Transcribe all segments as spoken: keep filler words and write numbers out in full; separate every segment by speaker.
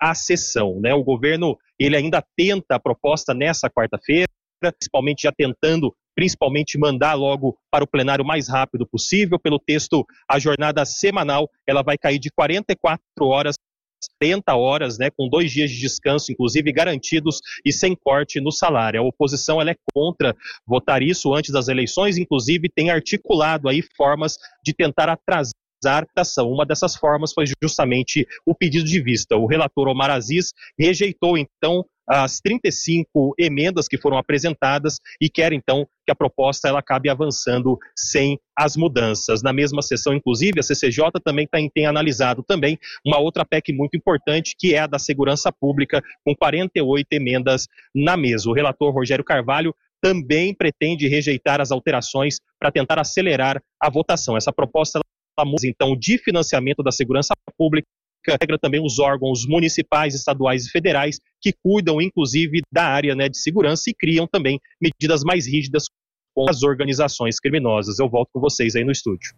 Speaker 1: a sessão, né? O governo, ele ainda tenta a proposta nessa quarta-feira, principalmente já tentando, principalmente mandar logo para o plenário o mais rápido possível. Pelo texto, a jornada semanal, ela vai cair de quarenta e quatro horas trinta horas, né, com dois dias de descanso, inclusive garantidos e sem corte no salário. A oposição, ela é contra votar isso antes das eleições, inclusive tem articulado aí formas de tentar atrasar a ação. Uma dessas formas foi justamente o pedido de vista. O relator Omar Aziz rejeitou, então, as trinta e cinco emendas que foram apresentadas e quer, então, que a proposta ela acabe avançando sem as mudanças. Na mesma sessão, inclusive, a C C J também tem, tem analisado também uma outra P E C muito importante, que é a da segurança pública, com quarenta e oito emendas na mesa. O relator Rogério Carvalho também pretende rejeitar as alterações para tentar acelerar a votação. Essa proposta, ela, então, de financiamento da segurança pública, integra também os órgãos municipais, estaduais e federais que cuidam, inclusive, da área, né, de segurança e criam também medidas mais rígidas com as organizações criminosas. Eu volto com vocês aí no estúdio.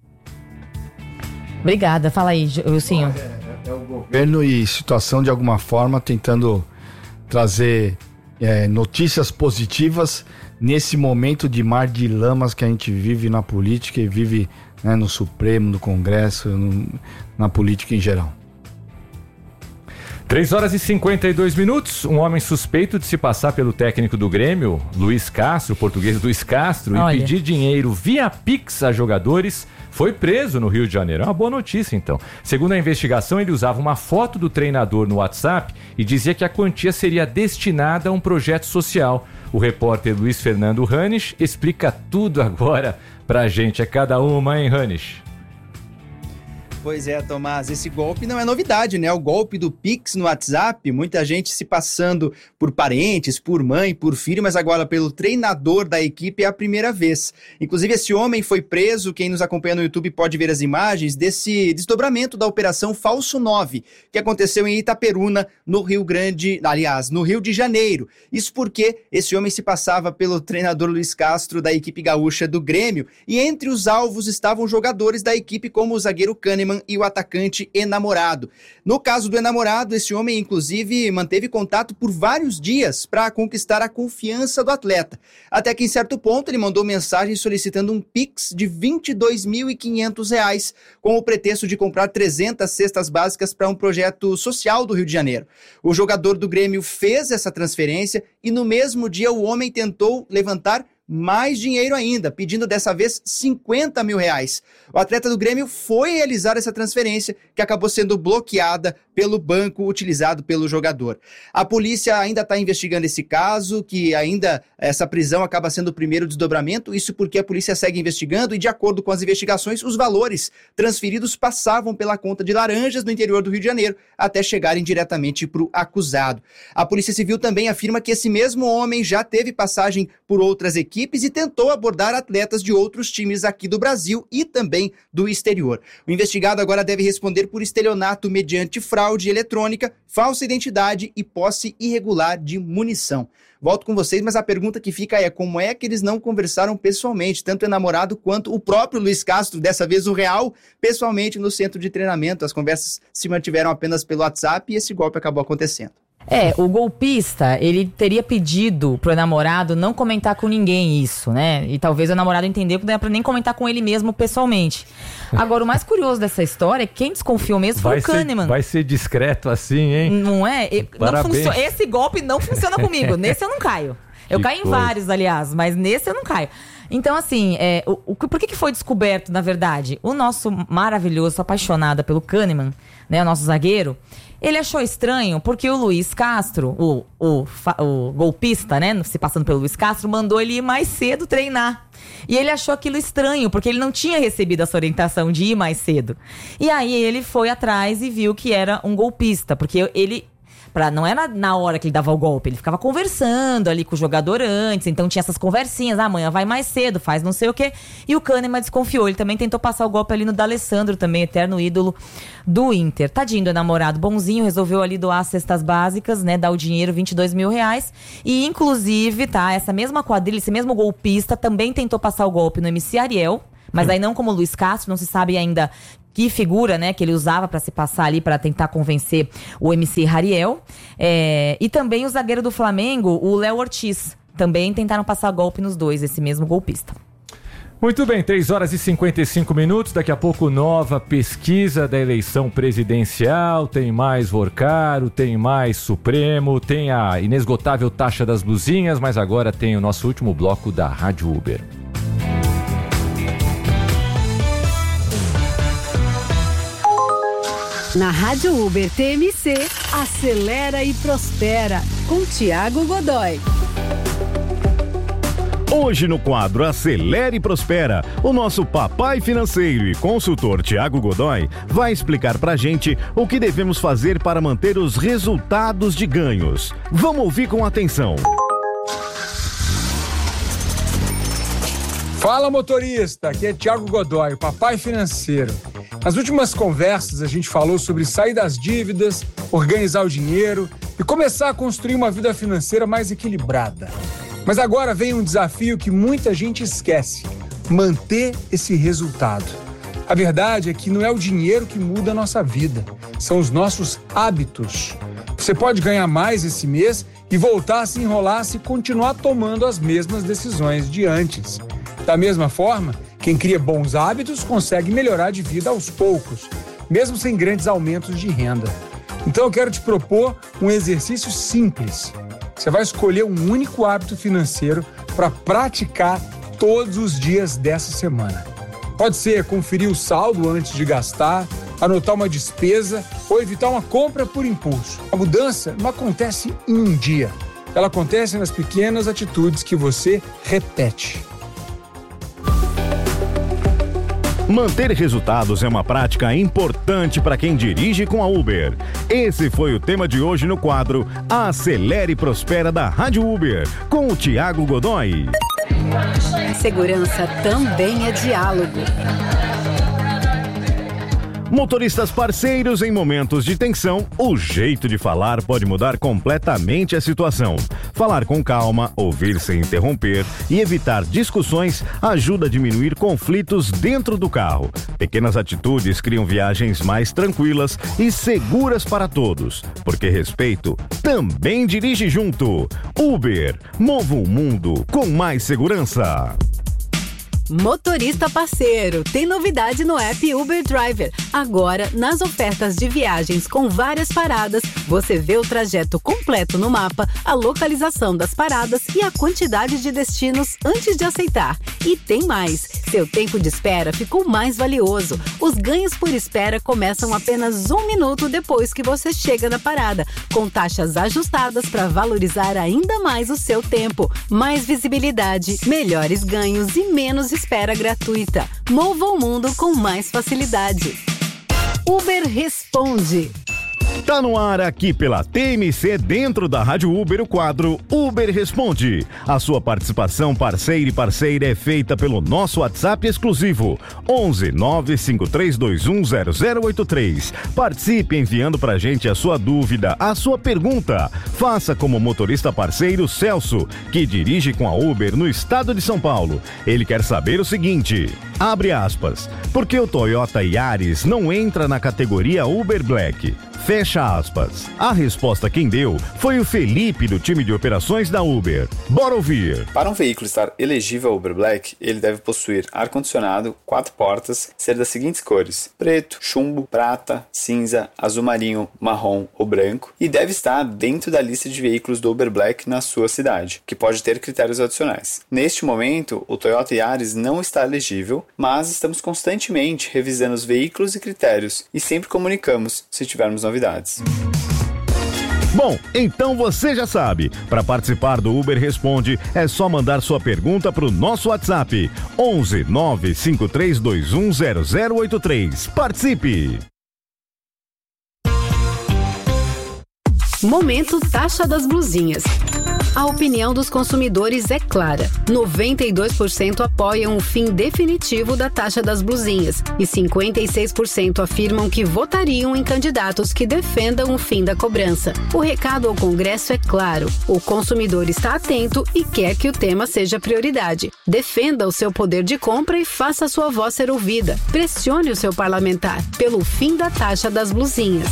Speaker 2: Obrigada. Fala aí, Wilsinho.
Speaker 3: É, é, é o governo e situação, de alguma forma, tentando trazer é, notícias positivas nesse momento de mar de lamas que a gente vive na política e vive, né, no Supremo, no Congresso, no, na política em geral.
Speaker 4: três horas e cinquenta e dois minutos. Um homem suspeito de se passar pelo técnico do Grêmio, Luiz Castro, português Luiz Castro, Olha. e pedir dinheiro via Pix a jogadores, foi preso no Rio de Janeiro. É uma boa notícia, então. Segundo a investigação, ele usava uma foto do treinador no WhatsApp e dizia que a quantia seria destinada a um projeto social. O repórter Luiz Fernando Ranisch explica tudo agora pra gente. É cada uma, hein, Ranisch?
Speaker 5: Pois é, Tomás, esse golpe não é novidade, né? O golpe do Pix no WhatsApp, muita gente se passando por parentes, por mãe, por filho, mas agora pelo treinador da equipe é a primeira vez. Inclusive, esse homem foi preso, quem nos acompanha no YouTube pode ver as imagens desse desdobramento da Operação Falso nove, que aconteceu em Itaperuna, no Rio Grande, aliás, no Rio de Janeiro. Isso porque esse homem se passava pelo treinador Luiz Castro da equipe gaúcha do Grêmio, e entre os alvos estavam jogadores da equipe como o zagueiro Kahneman e o atacante enamorado. No caso do enamorado, esse homem, inclusive, manteve contato por vários dias para conquistar a confiança do atleta. Até que, em certo ponto, ele mandou mensagem solicitando um Pix de vinte e dois mil e quinhentos reais, com o pretexto de comprar trezentas cestas básicas para um projeto social do Rio de Janeiro. O jogador do Grêmio fez essa transferência e, no mesmo dia, o homem tentou levantar mais dinheiro ainda, pedindo dessa vez cinquenta mil reais. O atleta do Grêmio foi realizar essa transferência, que acabou sendo bloqueada pelo banco utilizado pelo jogador. A polícia ainda está investigando esse caso, que ainda essa prisão acaba sendo o primeiro desdobramento, isso porque a polícia segue investigando e, de acordo com as investigações, os valores transferidos passavam pela conta de Laranjas no interior do Rio de Janeiro, até chegarem diretamente para o acusado. A Polícia Civil também afirma que esse mesmo homem já teve passagem por outras equipes e tentou abordar atletas de outros times aqui do Brasil e também do exterior. O investigado agora deve responder por estelionato mediante fraude eletrônica, falsa identidade e posse irregular de munição. Volto com vocês, mas a pergunta que fica é como é que eles não conversaram pessoalmente, tanto o enamorado quanto o próprio Luiz Castro, dessa vez o real, pessoalmente no centro de treinamento. As conversas se mantiveram apenas pelo WhatsApp e esse golpe acabou acontecendo.
Speaker 2: É, o golpista, ele teria pedido pro namorado não comentar com ninguém isso, né? E talvez o namorado entendeu que não era pra nem comentar com ele mesmo pessoalmente. Agora, o mais curioso dessa história é que quem desconfiou mesmo foi
Speaker 4: vai
Speaker 2: o Kahneman.
Speaker 4: Ser, vai ser discreto assim, hein?
Speaker 2: Não é? Não funcio... Esse golpe não funciona comigo. Nesse eu não caio. Eu que caio coisa. Em vários, aliás, mas nesse eu não caio. Então, assim, é, o, o, por que, que foi descoberto, na verdade? O nosso maravilhoso, apaixonado pelo Kahneman, né, o nosso zagueiro, ele achou estranho porque o Luiz Castro, o, o, o golpista, né, se passando pelo Luiz Castro, mandou ele ir mais cedo treinar. E ele achou aquilo estranho, porque ele não tinha recebido essa orientação de ir mais cedo. E aí ele foi atrás e viu que era um golpista, porque ele... Pra, não era na hora que ele dava o golpe, ele ficava conversando ali com o jogador antes, então tinha essas conversinhas, ah, amanhã vai mais cedo, faz não sei o quê, e o Kahneman desconfiou, ele também tentou passar o golpe ali no D'Alessandro, também eterno ídolo do Inter. Tadinho do namorado bonzinho, resolveu ali doar as cestas básicas, né, dar o dinheiro, vinte e dois mil reais, e inclusive, tá, essa mesma quadrilha, esse mesmo golpista também tentou passar o golpe no M C Ariel, mas aí não como o Luiz Castro, não se sabe ainda que figura, né, que ele usava para se passar ali para tentar convencer o M C Hariel. É, e também o zagueiro do Flamengo, o Léo Ortiz. Também tentaram passar golpe nos dois, esse mesmo golpista.
Speaker 4: Muito bem, três horas e cinquenta e cinco minutos, daqui a pouco nova pesquisa da eleição presidencial, tem mais Vorcaro, tem mais Supremo, tem a inesgotável taxa das blusinhas, mas agora tem o nosso último bloco da Rádio Uber.
Speaker 6: Na Rádio Uber T M C, acelera e prospera, com Tiago Godoy.
Speaker 7: Hoje no quadro Acelere e Prospera, o nosso papai financeiro e consultor Tiago Godoy vai explicar pra gente o que devemos fazer para manter os resultados de ganhos. Vamos ouvir com atenção.
Speaker 8: Fala, motorista, aqui é Tiago Godoy, o papai financeiro. Nas últimas conversas a gente falou sobre sair das dívidas, organizar o dinheiro e começar a construir uma vida financeira mais equilibrada. Mas agora vem um desafio que muita gente esquece: manter esse resultado. A verdade é que não é o dinheiro que muda a nossa vida, são os nossos hábitos. Você pode ganhar mais esse mês e voltar a se enrolar se continuar tomando as mesmas decisões de antes. Da mesma forma, quem cria bons hábitos consegue melhorar de vida aos poucos, mesmo sem grandes aumentos de renda. Então eu quero te propor um exercício simples. Você vai escolher um único hábito financeiro para praticar todos os dias dessa semana. Pode ser conferir o saldo antes de gastar, anotar uma despesa ou evitar uma compra por impulso. A mudança não acontece em um dia. Ela acontece nas pequenas atitudes que você repete.
Speaker 7: Manter resultados é uma prática importante para quem dirige com a Uber. Esse foi o tema de hoje no quadro Acelere e Prospera da Rádio Uber, com o Tiago Godoy.
Speaker 6: Segurança também é diálogo.
Speaker 7: Motoristas parceiros em momentos de tensão, o jeito de falar pode mudar completamente a situação. Falar com calma, ouvir sem interromper e evitar discussões ajuda a diminuir conflitos dentro do carro. Pequenas atitudes criam viagens mais tranquilas e seguras para todos, porque respeito também dirige junto. Uber, mova o mundo com mais segurança.
Speaker 6: Motorista parceiro, tem novidade no app Uber Driver. Agora, nas ofertas de viagens com várias paradas, você vê o trajeto completo no mapa, a localização das paradas e a quantidade de destinos antes de aceitar. E tem mais, seu tempo de espera ficou mais valioso. Os ganhos por espera começam apenas um minuto depois que você chega na parada, com taxas ajustadas para valorizar ainda mais o seu tempo. Mais visibilidade, melhores ganhos e menos espera gratuita. Mova o mundo com mais facilidade. Uber Responde.
Speaker 7: Tá no ar aqui pela T M C, dentro da Rádio Uber, o quadro Uber Responde. A sua participação parceira e parceira é feita pelo nosso WhatsApp exclusivo onze nove cinco três dois um zero zero oito três. Participe enviando pra gente a sua dúvida, a sua pergunta. Faça como o motorista parceiro Celso, que dirige com a Uber no estado de São Paulo. Ele quer saber o seguinte, abre aspas, por que o Toyota Yaris não entra na categoria Uber Black? Fecha aspas. A resposta quem deu foi o Felipe, do time de operações da Uber. Bora ouvir.
Speaker 9: Para um veículo estar elegível ao Uber Black, ele deve possuir ar-condicionado, quatro portas, ser das seguintes cores: preto, chumbo, prata, cinza, azul marinho, marrom ou branco, e deve estar dentro da lista de veículos do Uber Black na sua cidade, que pode ter critérios adicionais. Neste momento, o Toyota Yaris não está elegível, mas estamos constantemente revisando os veículos e critérios e sempre comunicamos se tivermos novidades.
Speaker 7: Bom, então você já sabe, para participar do Uber Responde é só mandar sua pergunta para o nosso WhatsApp onze nove cinco três dois um zero zero oito três. Participe!
Speaker 6: Momento Taxa das Blusinhas. A opinião dos consumidores é clara. noventa e dois por cento apoiam o fim definitivo da taxa das blusinhas e cinquenta e seis por cento afirmam que votariam em candidatos que defendam o fim da cobrança. O recado ao Congresso é claro. O consumidor está atento e quer que o tema seja prioridade. Defenda o seu poder de compra e faça a sua voz ser ouvida. Pressione o seu parlamentar pelo fim da taxa das blusinhas.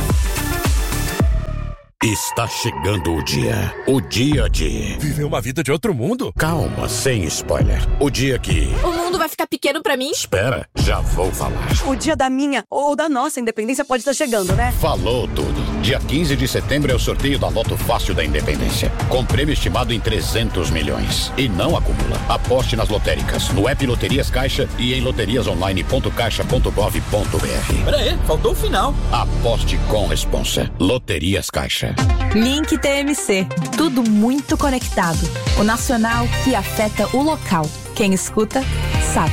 Speaker 10: Está chegando o dia. O dia de...
Speaker 11: viver uma vida de outro mundo?
Speaker 10: Calma, sem spoiler. O dia que...
Speaker 12: o mundo vai ficar pequeno pra mim?
Speaker 10: Espera, já vou falar.
Speaker 13: O dia da minha ou da nossa independência pode estar chegando, né?
Speaker 10: Falou tudo. Dia quinze de setembro é o sorteio da Loto Fácil da Independência. Com prêmio estimado em trezentos milhões. E não acumula. Aposte nas lotéricas, no app Loterias Caixa e em loterias online ponto caixa ponto gov ponto br.
Speaker 11: Pera aí, faltou o final.
Speaker 10: Aposte com responsa. Loterias Caixa.
Speaker 14: Link T M C. Tudo muito conectado. O nacional que afeta o local. Quem escuta, sabe.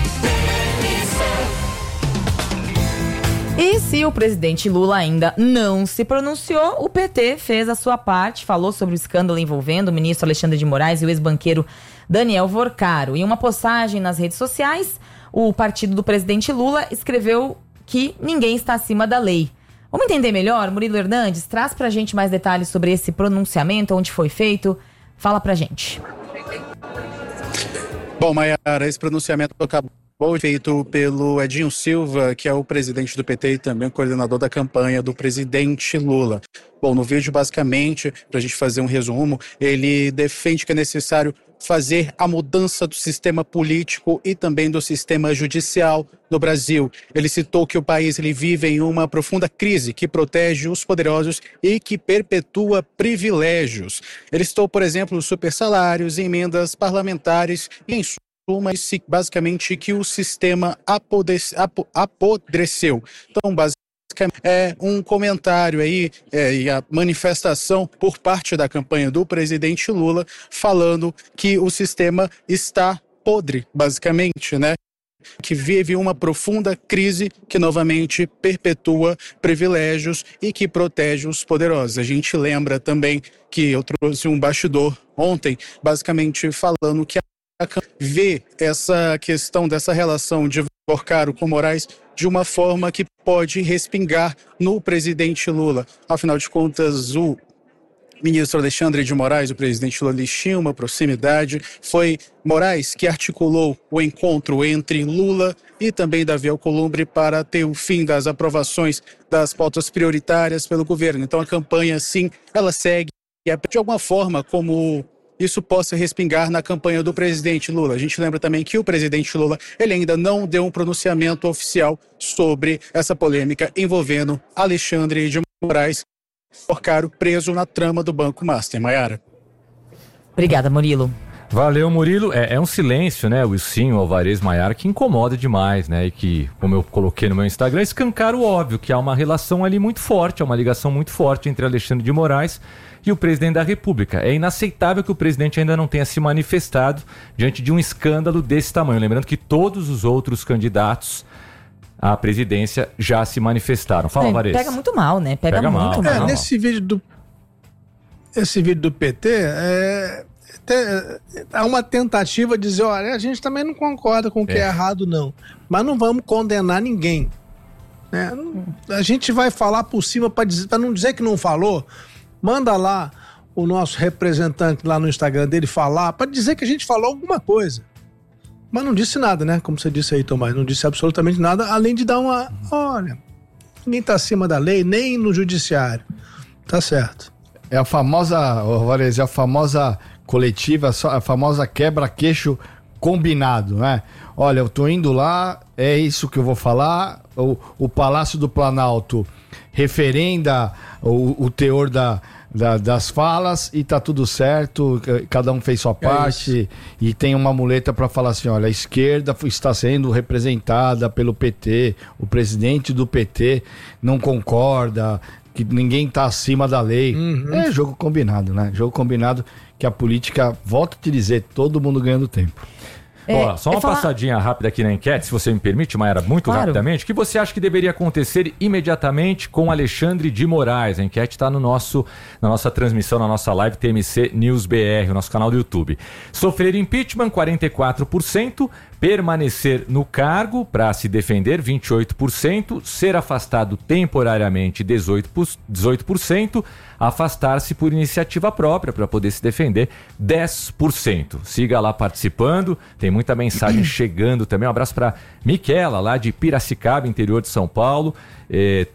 Speaker 2: E se o presidente Lula ainda não se pronunciou, o P T fez a sua parte, falou sobre o escândalo envolvendo o ministro Alexandre de Moraes e o ex-banqueiro Daniel Vorcaro. Em uma postagem nas redes sociais, o partido do presidente Lula escreveu que ninguém está acima da lei. Vamos entender melhor? Murilo Hernandes, traz pra gente mais detalhes sobre esse pronunciamento, onde foi feito. Fala pra gente.
Speaker 15: Bom, Maiara, esse pronunciamento acabou feito pelo Edinho Silva, que é o presidente do P T e também o coordenador da campanha do presidente Lula. Bom, no vídeo, basicamente, para a gente fazer um resumo, ele defende que é necessário fazer a mudança do sistema político e também do sistema judicial no Brasil. Ele citou que o país ele vive em uma profunda crise que protege os poderosos e que perpetua privilégios. Ele citou, por exemplo, os supersalários, emendas parlamentares e, em suma, basicamente que o sistema apodreceu. Então, basicamente, é um comentário aí é, e a manifestação por parte da campanha do presidente Lula falando que o sistema está podre, basicamente, né? Que vive uma profunda crise que novamente perpetua privilégios e que protege os poderosos. A gente lembra também que eu trouxe um bastidor ontem, basicamente falando que a vê essa questão dessa relação de Vorcaro com Moraes de uma forma que pode respingar no presidente Lula. Afinal de contas, o ministro Alexandre de Moraes, o presidente Lula, tinha uma proximidade. Foi Moraes que articulou o encontro entre Lula e também Davi Alcolumbre para ter o fim das aprovações das pautas prioritárias pelo governo. Então a campanha, sim, ela segue de alguma forma como isso possa respingar na campanha do presidente Lula. A gente lembra também que o presidente Lula ele ainda não deu um pronunciamento oficial sobre essa polêmica envolvendo Alexandre de Moraes, Vorcaro preso na trama do Banco Master. Maiara.
Speaker 2: Obrigada, Murilo.
Speaker 4: Valeu, Murilo. É, é um silêncio, né, Wilson Alvarez Maiara, que incomoda demais, né, e que, como eu coloquei no meu Instagram, escancara o óbvio, que há uma relação ali muito forte, há uma ligação muito forte entre Alexandre de Moraes e o presidente da República. É inaceitável que o presidente ainda não tenha se manifestado diante de um escândalo desse tamanho. Lembrando que todos os outros candidatos à presidência já se manifestaram. Fala, Alvarez.
Speaker 2: É, pega muito mal, né? Pega, pega muito mal.
Speaker 16: mal. É,
Speaker 2: mal.
Speaker 16: Nesse vídeo do esse vídeo do P T, é, é, há uma tentativa de dizer, olha, a gente também não concorda com o que é, é errado, não. Mas não vamos condenar ninguém. Né? A gente vai falar por cima para não dizer que não falou. Manda lá o nosso representante lá no Instagram dele falar, para dizer que a gente falou alguma coisa. Mas não disse nada, né? Como você disse aí, Tomás, não disse absolutamente nada, além de dar uma... Olha, ninguém tá acima da lei, nem no judiciário. Tá certo.
Speaker 3: É a famosa, Alvarez, é a famosa coletiva, a famosa quebra-queixo combinado, né? Olha, eu tô indo lá, é isso que eu vou falar, o, o Palácio do Planalto referenda o, o teor da, da, das falas e tá tudo certo, cada um fez sua parte é e tem uma muleta para falar assim, olha, a esquerda está sendo representada pelo P T, o presidente do P T não concorda, que ninguém tá acima da lei. Uhum. É jogo combinado, né? Jogo combinado que a política, volto a te dizer, todo mundo ganhando tempo.
Speaker 4: É, Ó, só uma falar... passadinha rápida aqui na enquete, se você me permite, Mayara, muito claro. rapidamente. O que você acha que deveria acontecer imediatamente com Alexandre de Moraes? A enquete está no nosso, na nossa transmissão, na nossa live T M C News B R, o nosso canal do YouTube. Sofrer impeachment, quarenta e quatro por cento. Permanecer no cargo para se defender, vinte e oito por cento. Ser afastado temporariamente, dezoito por cento. Afastar-se por iniciativa própria para poder se defender, dez por cento. Siga lá participando, tem muita mensagem chegando também. Um abraço para Miquela, lá de Piracicaba, interior de São Paulo. É,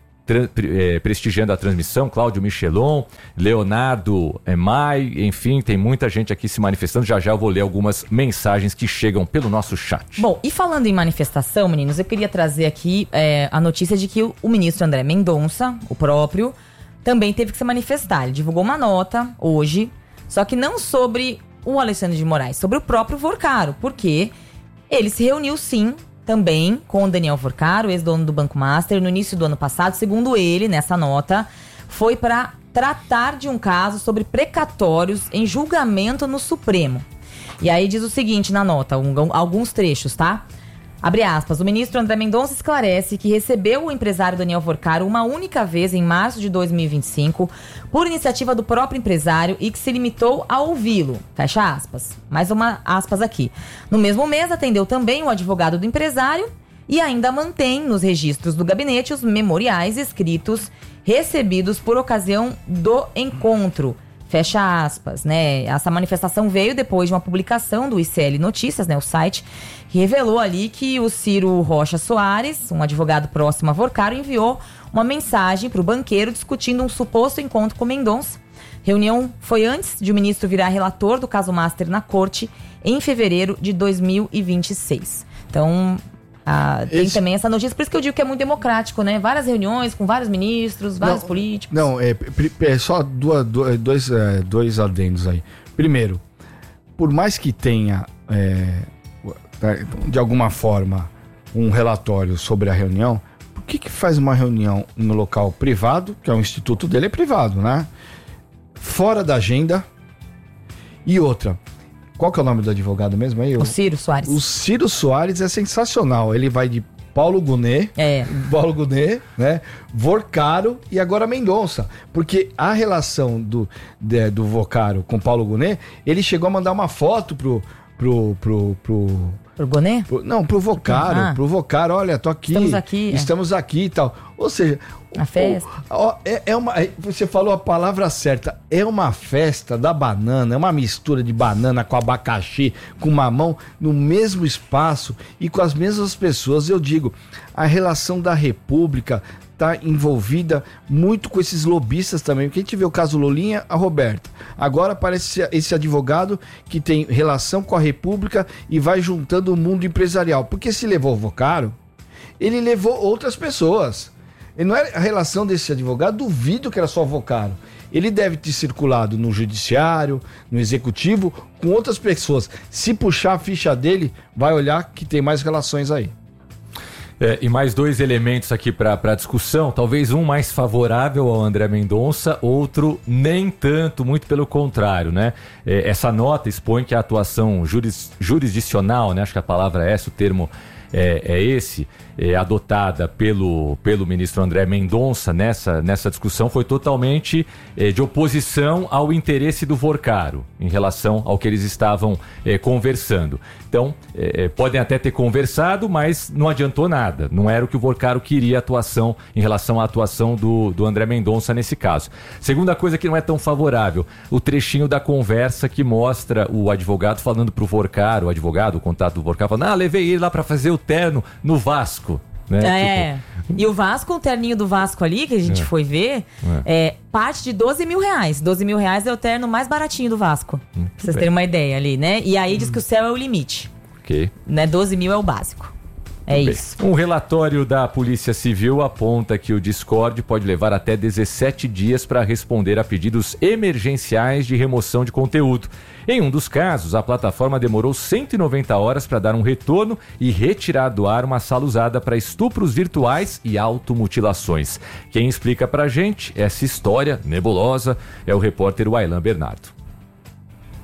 Speaker 4: É, prestigiando a transmissão, Cláudio Michelon, Leonardo Mai, enfim, tem muita gente aqui se manifestando. Já já eu vou ler algumas mensagens que chegam pelo nosso chat.
Speaker 2: Bom, e falando em manifestação, meninos, eu queria trazer aqui é, a notícia de que o, o ministro André Mendonça, o próprio, também teve que se manifestar. Ele divulgou uma nota hoje, só que não sobre o Alexandre de Moraes, sobre o próprio Vorcaro, porque ele se reuniu sim também com o Daniel Vorcaro, ex-dono do Banco Master, no início do ano passado. Segundo ele, nessa nota, foi para tratar de um caso sobre precatórios em julgamento no Supremo. E aí diz o seguinte na nota, um, alguns trechos, tá? Abre aspas, o ministro André Mendonça esclarece que recebeu o empresário Daniel Vorcaro uma única vez em março de dois mil e vinte e cinco, por iniciativa do próprio empresário e que se limitou a ouvi-lo. Fecha aspas. Mais uma aspas aqui. No mesmo mês, atendeu também o advogado do empresário e ainda mantém nos registros do gabinete os memoriais escritos recebidos por ocasião do encontro. Fecha aspas, né? Essa manifestação veio depois de uma publicação do I C L Notícias, né? O site, que revelou ali que o Ciro Rocha Soares, um advogado próximo a Vorcaro, enviou uma mensagem para o banqueiro discutindo um suposto encontro com Mendonça. Reunião foi antes de o ministro virar relator do caso Master na corte em fevereiro de dois mil e vinte e seis. Então... Ah, tem Esse... também essa notícia, por isso que eu digo que é muito democrático, né? Várias reuniões com vários ministros, vários
Speaker 3: não,
Speaker 2: políticos.
Speaker 3: Não, é, é só duas, dois, é, dois adendos aí. Primeiro, por mais que tenha, é, de alguma forma, um relatório sobre a reunião, por que que faz uma reunião no local privado, que é o instituto dele, é privado, né? Fora da agenda. E outra... Qual que é o nome do advogado mesmo aí?
Speaker 2: O Ciro Soares.
Speaker 3: O Ciro Soares é sensacional. Ele vai de Paulo Gonet, é. Paulo Gonet, né? Vorcaro e agora Mendonça. Porque a relação do, de, do Vorcaro com Paulo Gonet, ele chegou a mandar uma foto pro... pro, pro, pro
Speaker 2: Pro Gonet?
Speaker 3: Pro, não, pro Vorcaro. Ah. Pro Vorcaro, olha, tô aqui.
Speaker 2: Estamos aqui.
Speaker 3: Estamos é. aqui e tal. Ou seja...
Speaker 2: A festa.
Speaker 3: Ó, é, é uma, você falou a palavra certa. É uma festa da banana. É uma mistura de banana com abacaxi, com mamão, no mesmo espaço e com as mesmas pessoas. Eu digo, a relação da República está envolvida muito com esses lobistas também. Porque a gente vê o caso Lolinha, a Roberta. Agora aparece esse advogado que tem relação com a República e vai juntando o mundo empresarial. Porque se levou o Vorcaro, ele levou outras pessoas. E não é a relação desse advogado, duvido que era só o Vorcaro. Ele deve ter circulado no judiciário, no executivo, com outras pessoas. Se puxar a ficha dele, vai olhar que tem mais relações aí.
Speaker 4: É, e mais dois elementos aqui para a discussão, talvez um mais favorável ao André Mendonça, outro nem tanto, muito pelo contrário, né? É, essa nota expõe que a atuação juris, jurisdicional, né? Acho que a palavra é essa, o termo é, é esse, é, adotada pelo, pelo ministro André Mendonça nessa, nessa discussão foi totalmente é, de oposição ao interesse do Vorcaro em relação ao que eles estavam é, conversando. Então, é, podem até ter conversado, mas não adiantou nada. Não era o que o Vorcaro queria, a atuação em relação à atuação do, do André Mendonça nesse caso. Segunda coisa que não é tão favorável, o trechinho da conversa que mostra o advogado falando pro Vorcaro, o advogado, o contato do Vorcaro, falando, ah, levei ele lá para fazer o terno no Vasco. Né?
Speaker 2: É, tipo... e o Vasco, o terninho do Vasco ali, que a gente é. foi ver, é. é parte de doze mil reais. doze mil reais é o terno mais baratinho do Vasco. Hum, pra vocês bem. terem uma ideia ali, né? E aí hum. diz que o céu é o limite.
Speaker 4: Ok.
Speaker 2: Né? doze mil é o básico. É Muito isso.
Speaker 4: Bem. Um relatório da Polícia Civil aponta que o Discord pode levar até dezessete dias para responder a pedidos emergenciais de remoção de conteúdo. Em um dos casos, a plataforma demorou cento e noventa horas para dar um retorno e retirar do ar uma sala usada para estupros virtuais e automutilações. Quem explica para a gente essa história nebulosa é o repórter Wailan Bernardo.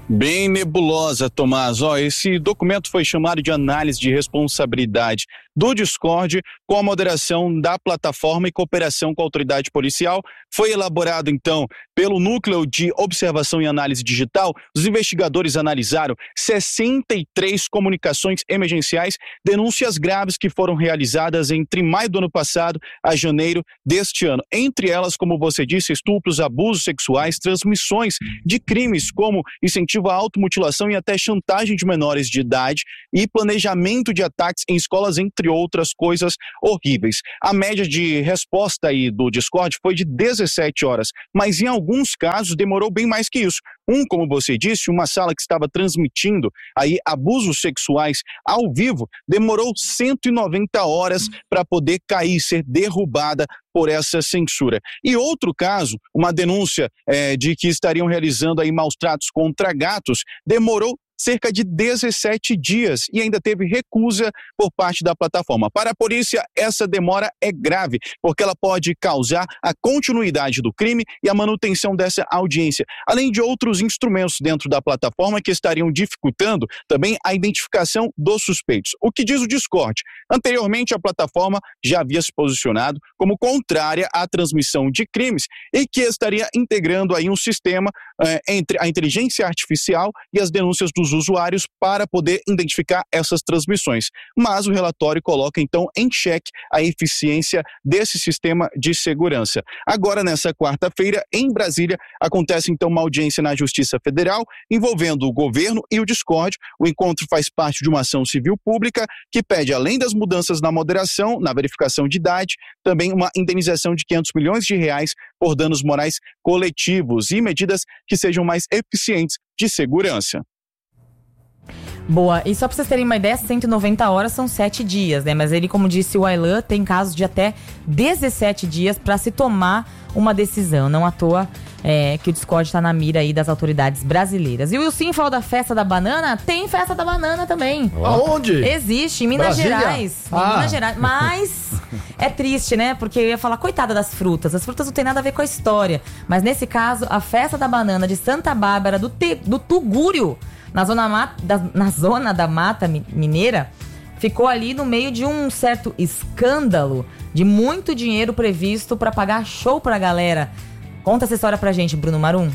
Speaker 17: Bem nebulosa, Tomás. Ó, esse documento foi chamado de análise de responsabilidade do Discord com a moderação da plataforma e cooperação com a autoridade policial. Foi elaborado, então, pelo Núcleo de Observação e Análise Digital. Os investigadores analisaram sessenta e três comunicações emergenciais, denúncias graves que foram realizadas entre maio do ano passado a janeiro deste ano. Entre elas, como você disse, estupros, abusos sexuais, transmissões de crimes como incentivo à automutilação e até chantagem de menores de idade e planejamento de ataques em escolas, entre outras coisas horríveis. A média de resposta aí do Discord foi de dezessete horas, mas em alguns casos demorou bem mais que isso. Um, como você disse, uma sala que estava transmitindo aí abusos sexuais ao vivo, demorou cento e noventa horas para poder cair, ser derrubada por essa censura. E outro caso, uma denúncia é, de que estariam realizando aí maus tratos contra gatos, demorou cerca de dezessete dias e ainda teve recusa por parte da plataforma. Para a polícia, essa demora é grave, porque ela pode causar a continuidade do crime e a manutenção dessa audiência, além de outros instrumentos dentro da plataforma que estariam dificultando também a identificação dos suspeitos. O que diz o Discord? Anteriormente, a plataforma já havia se posicionado como contrária à transmissão de crimes e que estaria integrando aí um sistema eh, entre a inteligência artificial e as denúncias dos usuários para poder identificar essas transmissões. Mas o relatório coloca então em xeque a eficiência desse sistema de segurança. Agora, nessa quarta-feira, em Brasília, acontece então uma audiência na Justiça Federal envolvendo o governo e o Discord. O encontro faz parte de uma ação civil pública que pede, além das mudanças na moderação, na verificação de idade, também uma indenização de quinhentos milhões de reais por danos morais coletivos e medidas que sejam mais eficientes de segurança.
Speaker 2: Boa, e só pra vocês terem uma ideia, cento e noventa horas são sete dias, né? Mas ele, como disse o Aylan, tem casos de até dezessete dias para se tomar uma decisão. Não à toa é, que o Discord tá na mira aí das autoridades brasileiras. E o Wilson falou da festa da banana, tem festa da banana também.
Speaker 3: Aonde?
Speaker 2: Existe, em Minas
Speaker 3: Brasília?
Speaker 2: Gerais. Em
Speaker 3: Ah.
Speaker 2: Minas Gerais. Mas é triste, né? Porque eu ia falar, coitada das frutas. As frutas não tem nada a ver com a história. Mas nesse caso, a festa da banana de Santa Bárbara do, Te, do Tugúrio, Na zona, mata, da, na zona da Mata Mineira, ficou ali no meio de um certo escândalo de muito dinheiro previsto para pagar show pra galera. Conta essa história pra gente, Bruno Marum.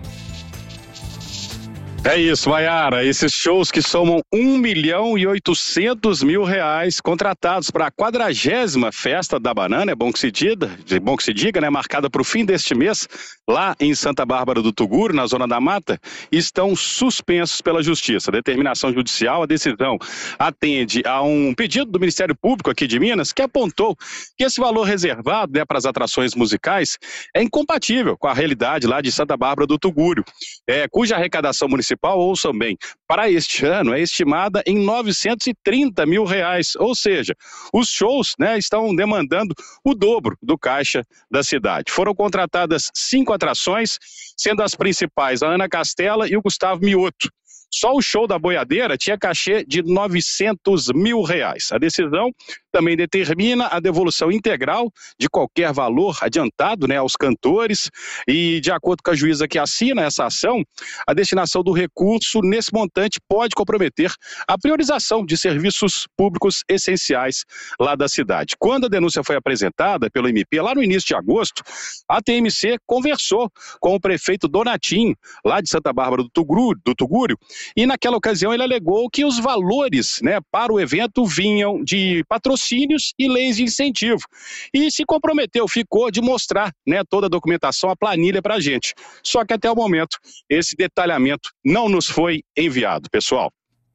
Speaker 18: É isso, Maiara. Esses shows que somam um milhão e oitocentos mil reais contratados para a quadragésima Festa da Banana, é bom que se diga, é bom que se diga, né? Marcada para o fim deste mês, lá em Santa Bárbara do Tugúrio, na Zona da Mata, estão suspensos pela Justiça. Determinação judicial, a decisão atende a um pedido do Ministério Público aqui de Minas, que apontou que esse valor reservado, né, para as atrações musicais é incompatível com a realidade lá de Santa Bárbara do Tugúrio, é, cuja arrecadação municipal, ouçam bem, para este ano é estimada em novecentos e trinta mil reais, ou seja, os shows, né, estão demandando o dobro do caixa da cidade. Foram contratadas cinco atrações, sendo as principais a Ana Castela e o Gustavo Mioto. Só o show da boiadeira tinha cachê de novecentos mil reais. A decisão também determina a devolução integral de qualquer valor adiantado, né, aos cantores e, de acordo com a juíza que assina essa ação, a destinação do recurso nesse montante pode comprometer a priorização de serviços públicos essenciais lá da cidade. Quando a denúncia foi apresentada pelo M P lá no início de agosto, a T M C conversou com o prefeito Donatinho, lá de Santa Bárbara do Tugúrio, do Tugúrio, e naquela ocasião ele alegou que os valores, né, para o evento vinham de patrocínios e leis de incentivo. E se comprometeu, ficou de mostrar, né, toda a documentação, a planilha para a gente. Só que até o momento esse detalhamento não nos foi enviado, pessoal.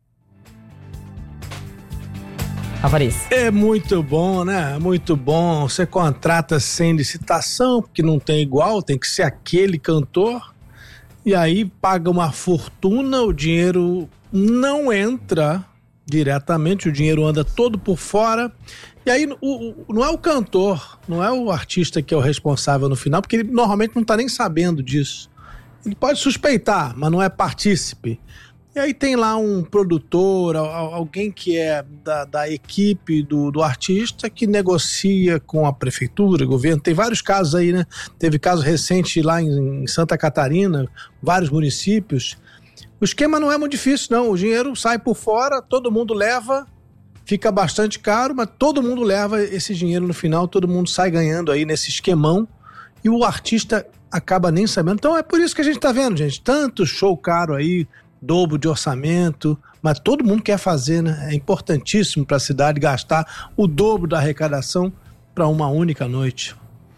Speaker 16: É muito bom, né? Muito bom. Você contrata sem licitação, porque não tem igual, tem que ser aquele cantor. E aí paga uma fortuna, o dinheiro não entra diretamente, o dinheiro anda todo por fora. E aí o, o, não é o cantor, não é o artista que é o responsável no final, porque ele normalmente não está nem sabendo disso. Ele pode suspeitar, mas não é partícipe. E aí tem lá um produtor, alguém que é da, da equipe do, do artista que negocia com a prefeitura, governo. Tem vários casos aí, né? Teve caso recente lá em, em Santa Catarina, vários municípios, O esquema não é muito difícil, não. O dinheiro sai por fora, todo mundo leva, fica bastante caro, mas todo mundo leva esse dinheiro no final, todo mundo sai ganhando aí nesse esquemão e o artista acaba nem sabendo. Então é por isso que a gente tá vendo, gente, tanto show caro aí, dobro de orçamento, mas todo mundo quer fazer, né? É importantíssimo para a cidade gastar o dobro da arrecadação para uma única noite.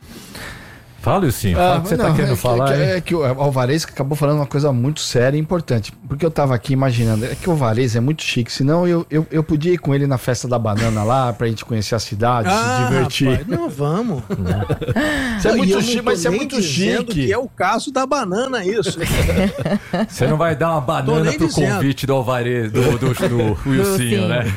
Speaker 4: Fala, sim. Fala
Speaker 3: ah,
Speaker 4: o que você
Speaker 3: não,
Speaker 4: tá querendo
Speaker 3: é
Speaker 4: falar.
Speaker 3: Que,
Speaker 4: é,
Speaker 3: é que o Alvarez acabou falando uma coisa muito séria e importante. Porque eu tava aqui imaginando, é que o Alvarez é muito chique, senão eu, eu, eu podia ir com ele na festa da banana lá, pra gente conhecer a cidade, ah, se divertir.
Speaker 16: Rapaz, não, vamos.
Speaker 3: Isso é
Speaker 16: não,
Speaker 3: muito chique, mas isso é muito chique.
Speaker 16: Que é o caso da banana, isso.
Speaker 4: Você não vai dar uma banana pro dizendo. convite do Alvarez, do, do, do, do Wilsinho, né?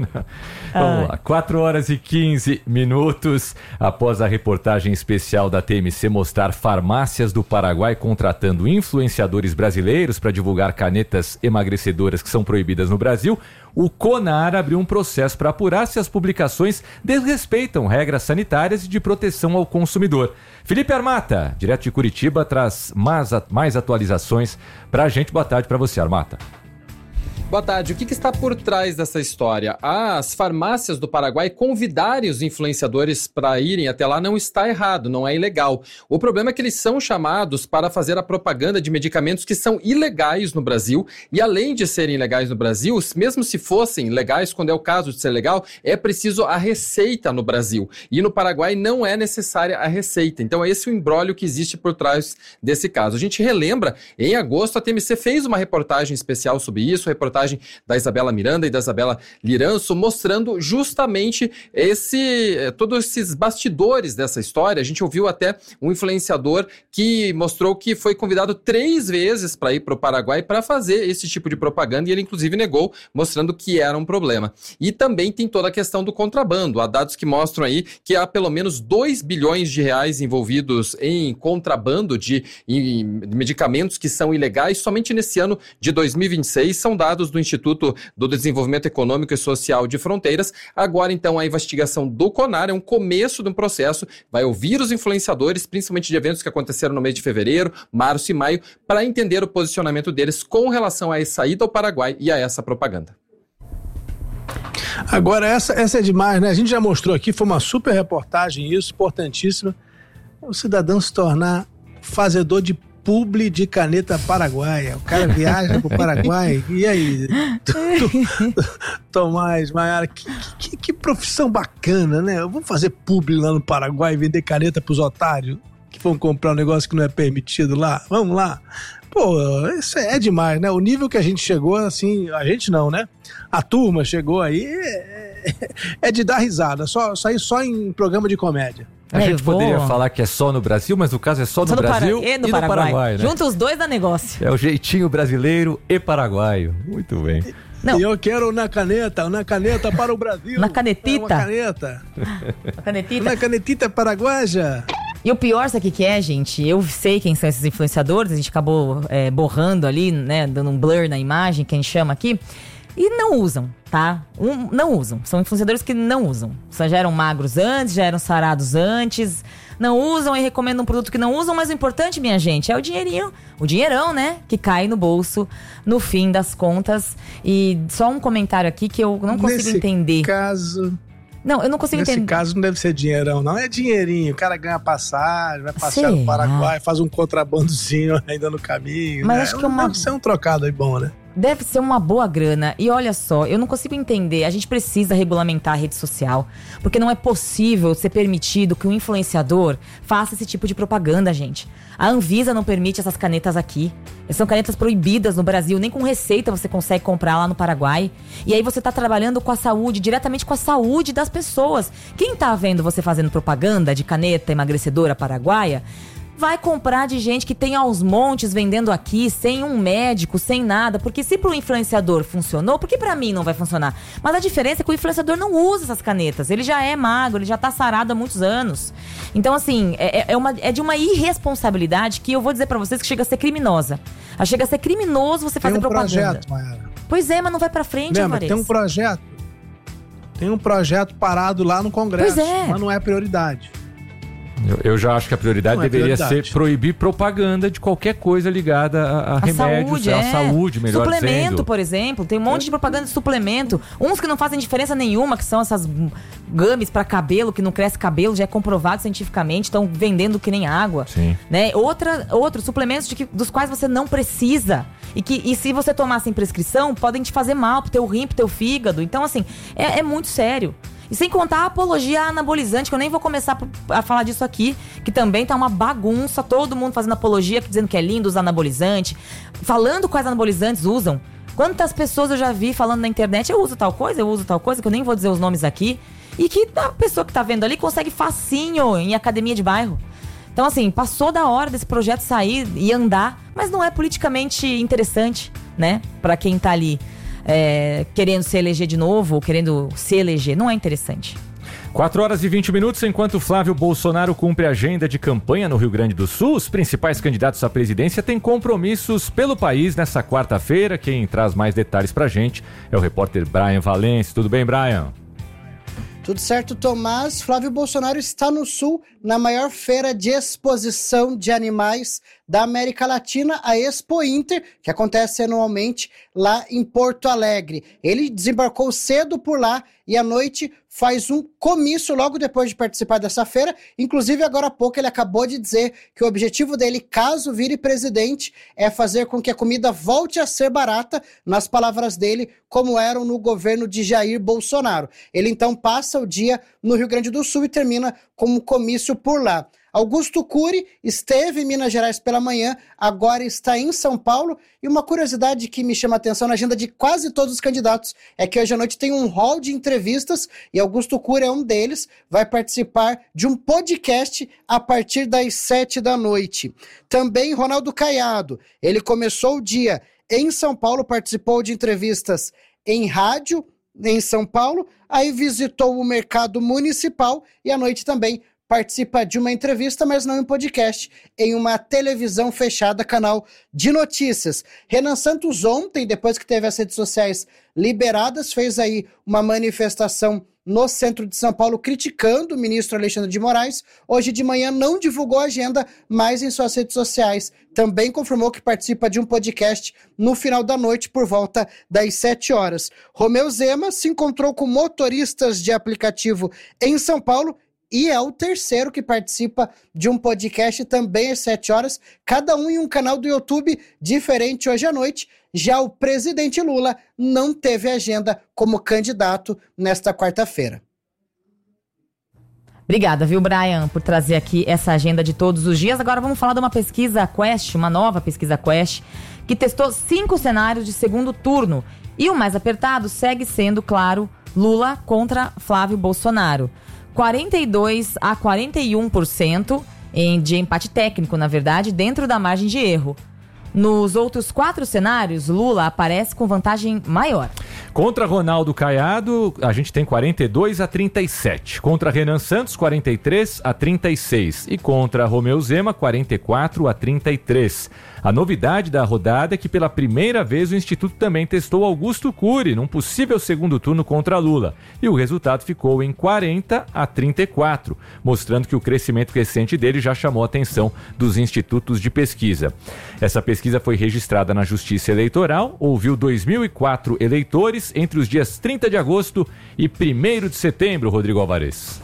Speaker 4: Vamos lá, quatro horas e quinze minutos após a reportagem especial da T M C mostrar farmácias do Paraguai contratando influenciadores brasileiros para divulgar canetas emagrecedoras que são proibidas no Brasil, o CONAR abriu um processo para apurar se as publicações desrespeitam regras sanitárias e de proteção ao consumidor. Felipe Armata, direto de Curitiba, traz mais, mais atualizações para a gente. Boa tarde para você, Armata.
Speaker 19: Boa tarde. O que, que está por trás dessa história? As farmácias do Paraguai convidarem os influenciadores para irem até lá não está errado, não é ilegal. O problema é que eles são chamados para fazer a propaganda de medicamentos que são ilegais no Brasil e, além de serem ilegais no Brasil, mesmo se fossem legais, quando é o caso de ser legal, é preciso a receita no Brasil. E no Paraguai não é necessária a receita. Então é esse o imbróglio que existe por trás desse caso. A gente relembra, em agosto a T M C fez uma reportagem especial sobre isso, reportagem da Isabela Miranda e da Isabela Liranço, mostrando justamente esse, todos esses bastidores dessa história. A gente ouviu até um influenciador que mostrou que foi convidado três vezes para ir para o Paraguai para fazer esse tipo de propaganda e ele inclusive negou, mostrando que era um problema. E também tem toda a questão do contrabando. Há dados que mostram aí que há pelo menos dois bilhões de reais envolvidos em contrabando de em medicamentos que são ilegais. Somente nesse ano de dois mil e vinte e seis são dados do Instituto do Desenvolvimento Econômico e Social de Fronteiras. Agora, então, a investigação do CONAR é um começo de um processo, vai ouvir os influenciadores, principalmente de eventos que aconteceram no mês de fevereiro, março e maio, para entender o posicionamento deles com relação à saída ao Paraguai e a essa propaganda.
Speaker 16: Agora, essa, essa é demais, né? A gente já mostrou aqui, foi uma super reportagem, isso, importantíssimo. O cidadão se tornar fazedor de publi de caneta paraguaia. O cara viaja pro Paraguai. E aí? Tomás, Maiara, que, que, que profissão bacana, né? Eu vou fazer publi lá no Paraguai e vender caneta pros otários que vão comprar um negócio que não é permitido lá. Vamos lá. Pô, isso é demais, né? O nível que a gente chegou, assim, a gente não, né? A turma chegou aí, é, é de dar risada. Só, sair só em programa de comédia.
Speaker 4: A é, gente poderia falar que é só no Brasil, mas no caso é só no, só no Brasil
Speaker 2: Para... e no e Paraguai. No Paraguai, né? Junta os dois da negócio.
Speaker 4: É o jeitinho brasileiro e paraguaio. Muito bem.
Speaker 16: Não. E eu quero na caneta, na caneta para o Brasil.
Speaker 2: Na canetita.
Speaker 16: Uma caneta.
Speaker 2: Na canetita.
Speaker 16: Na canetita paraguaja.
Speaker 2: E o pior, sabe o que é, gente? Eu sei quem são esses influenciadores, a gente acabou é, borrando ali, né, dando um blur na imagem, que a gente chama aqui. E não usam, tá? Um, não usam. São influenciadores que não usam. Só já eram magros antes, já eram sarados antes. Não usam e recomendam um produto que não usam. Mas o importante, minha gente, é o dinheirinho. O dinheirão, né? Que cai no bolso no fim das contas. E só um comentário aqui que eu não consigo
Speaker 16: Nesse
Speaker 2: entender.
Speaker 16: Nesse caso...
Speaker 2: Não, eu não consigo
Speaker 16: Nesse
Speaker 2: entender.
Speaker 16: Nesse caso não deve ser dinheirão, não. É dinheirinho. O cara ganha passagem, vai passear no Paraguai, faz um contrabandozinho ainda no caminho.
Speaker 2: Mas
Speaker 16: né?
Speaker 2: acho que é uma...
Speaker 16: Deve ser um trocado aí bom, né?
Speaker 2: Deve ser uma boa grana. E olha só, eu não consigo entender. A gente precisa regulamentar a rede social. Porque não é possível ser permitido que um influenciador faça esse tipo de propaganda, gente. A Anvisa não permite essas canetas aqui. São canetas proibidas no Brasil. Nem com receita você consegue comprar lá no Paraguai. E aí você tá trabalhando com a saúde, diretamente com a saúde das pessoas. Quem tá vendo você fazendo propaganda de caneta emagrecedora paraguaia... vai comprar de gente que tem aos montes vendendo aqui, sem um médico, sem nada. Porque se pro influenciador funcionou, por que pra mim não vai funcionar? Mas a diferença é que o influenciador não usa essas canetas. Ele já é magro, ele já tá sarado há muitos anos. Então, assim, é, é, uma, é de uma irresponsabilidade que eu vou dizer pra vocês que chega a ser criminosa. Chega a ser criminoso você fazer propaganda.
Speaker 16: Tem um projeto, Maiara.
Speaker 2: Pois é, mas não vai pra frente, Alvarez.
Speaker 16: Tem um projeto. Tem um projeto parado lá no Congresso,
Speaker 2: pois é.
Speaker 16: Mas não é prioridade.
Speaker 4: Eu, eu já acho que a prioridade
Speaker 16: Não é
Speaker 4: deveria
Speaker 16: prioridade.
Speaker 4: ser proibir propaganda de qualquer coisa ligada a, a,
Speaker 2: A
Speaker 4: remédios,
Speaker 2: saúde,
Speaker 4: à
Speaker 2: é.
Speaker 4: saúde, melhor
Speaker 2: suplemento,
Speaker 4: dizendo.
Speaker 2: por exemplo. Tem um monte de propaganda de suplemento. Uns que não fazem diferença nenhuma, que são essas gummies para cabelo, que não cresce cabelo, já é comprovado cientificamente, estão vendendo que nem água.
Speaker 4: Sim.
Speaker 2: Né? Outra, outros suplementos de que, dos quais você não precisa. E que e se você tomar sem prescrição, podem te fazer mal pro teu rim, pro teu fígado. Então, assim, é, é muito sério. E sem contar a apologia anabolizante, que eu nem vou começar a falar disso aqui, que também tá uma bagunça, todo mundo fazendo apologia, dizendo que é lindo usar anabolizante, falando quais anabolizantes usam. Quantas pessoas eu já vi falando na internet, eu uso tal coisa, eu uso tal coisa, que eu nem vou dizer os nomes aqui, e que a pessoa que tá vendo ali consegue facinho em academia de bairro. Então, assim, passou da hora desse projeto sair e andar, mas não é politicamente interessante, né, pra quem tá ali. É, querendo se eleger de novo, ou querendo se eleger, não é interessante.
Speaker 4: quatro horas e vinte minutos, enquanto Flávio Bolsonaro cumpre a agenda de campanha no Rio Grande do Sul, os principais candidatos à presidência têm compromissos pelo país nessa quarta-feira. Quem traz mais detalhes pra gente é o repórter Brian Valence. Tudo bem, Brian?
Speaker 20: Tudo certo, Tomás. Flávio Bolsonaro está no Sul, na maior feira de exposição de animais da América Latina, a Expo Inter, que acontece anualmente lá em Porto Alegre. Ele desembarcou cedo por lá e à noite faz um comício logo depois de participar dessa feira. Inclusive, agora há pouco, ele acabou de dizer que o objetivo dele, caso vire presidente, é fazer com que a comida volte a ser barata, nas palavras dele, como eram no governo de Jair Bolsonaro. Ele, então, passa o dia no Rio Grande do Sul e termina com um comício por lá. Augusto Cury esteve em Minas Gerais pela manhã, agora está em São Paulo. E uma curiosidade que me chama a atenção na agenda de quase todos os candidatos é que hoje à noite tem um hall de entrevistas e Augusto Cury é um deles, vai participar de um podcast a partir das sete da noite. Também Ronaldo Caiado, ele começou o dia em São Paulo, participou de entrevistas em rádio em São Paulo, aí visitou o mercado municipal e à noite também participa de uma entrevista, mas não em podcast, em uma televisão fechada, canal de notícias. Renan Santos ontem, depois que teve as redes sociais liberadas, fez aí uma manifestação no centro de São Paulo criticando o ministro Alexandre de Moraes. Hoje de manhã não divulgou a agenda, mas em suas redes sociais também confirmou que participa de um podcast no final da noite por volta das sete horas. Romeu Zema se encontrou com motoristas de aplicativo em São Paulo e é o terceiro que participa de um podcast também às sete horas, cada um em um canal do YouTube diferente hoje à noite. Já o presidente Lula não teve agenda como candidato nesta quarta-feira.
Speaker 2: Obrigada, viu, Brian, por trazer aqui essa agenda de todos os dias. Agora vamos falar de uma pesquisa Quest, uma nova pesquisa Quest, que testou cinco cenários de segundo turno. E o mais apertado segue sendo, claro, Lula contra Flávio Bolsonaro. quarenta e dois a quarenta e um por cento em, de empate técnico, na verdade, dentro da margem de erro. Nos outros quatro cenários, Lula aparece com vantagem maior.
Speaker 4: Contra Ronaldo Caiado, a gente tem quarenta e dois a trinta e sete. Contra Renan Santos, quarenta e três a trinta e seis. E contra Romeu Zema, quarenta e quatro a trinta e três. A novidade da rodada é que pela primeira vez o Instituto também testou Augusto Cury num possível segundo turno contra Lula. E o resultado ficou em quarenta a trinta e quatro, mostrando que o crescimento recente dele já chamou a atenção dos institutos de pesquisa. Essa pesquisa foi registrada na Justiça Eleitoral, ouviu dois mil e quatro eleitores entre os dias trinta de agosto e primeiro de setembro, Rodrigo Alvarez.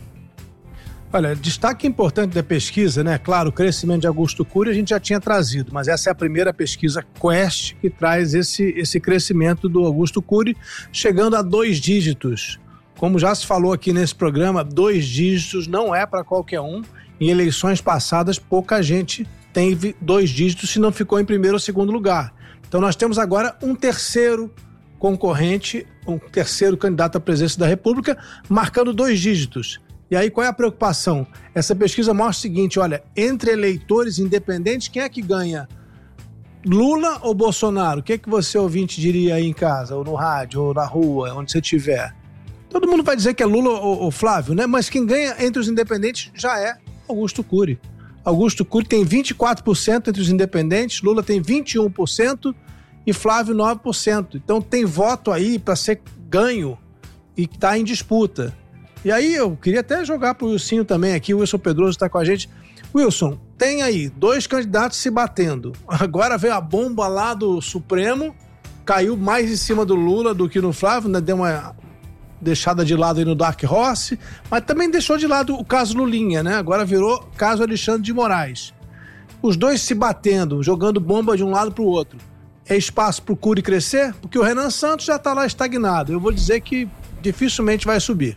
Speaker 16: Olha, destaque importante da pesquisa, né? Claro, o crescimento de Augusto Cury a gente já tinha trazido, mas essa é a primeira pesquisa Quest que traz esse, esse crescimento do Augusto Cury, chegando a dois dígitos. Como já se falou aqui nesse programa, dois dígitos não é para qualquer um. Em eleições passadas, pouca gente teve dois dígitos se não ficou em primeiro ou segundo lugar. Então nós temos agora um terceiro concorrente, um terceiro candidato à presidência da República, marcando dois dígitos. E aí, qual é a preocupação? Essa pesquisa mostra o seguinte, olha, entre eleitores independentes, quem é que ganha? Lula ou Bolsonaro? O que é que você, ouvinte, diria aí em casa, ou no rádio, ou na rua, onde você estiver? Todo mundo vai dizer que é Lula ou, ou Flávio, né? Mas quem ganha entre os independentes já é Augusto Cury. Augusto Cury tem vinte e quatro por cento entre os independentes, Lula tem vinte e um por cento e Flávio nove por cento. Então tem voto aí para ser ganho e está em disputa. E aí eu queria até jogar pro Wilson também aqui, o Wilson Pedroso está com a gente. Wilson, tem aí dois candidatos se batendo. Agora veio a bomba lá do Supremo, caiu mais em cima do Lula do que no Flávio, né? Deu uma deixada de lado aí no Dark Horse, mas também deixou de lado o caso Lulinha, né? Agora virou caso Alexandre de Moraes. Os dois se batendo, jogando bomba de um lado pro outro. É espaço pro Cury crescer? Porque o Renan Santos já tá lá estagnado. Eu vou dizer que dificilmente vai subir.